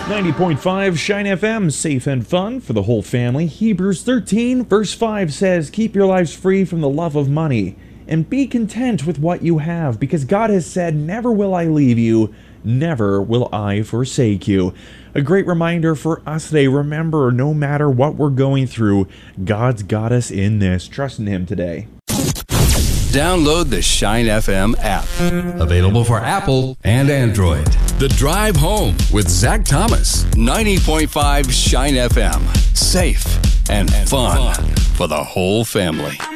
90.5 Shine FM, safe and fun for the whole family. Hebrews 13, verse 5 says, "Keep your lives free from the love of money, and be content with what you have, because God has said, 'Never will I leave you, never will I forsake you.'" A great reminder for us today. Remember, no matter what we're going through, God's got us in this. Trust in Him today. Download the Shine FM app. Available for Apple and Android. The Drive Home with Zach Thomas. 90.5 Shine FM. Safe and fun for the whole family.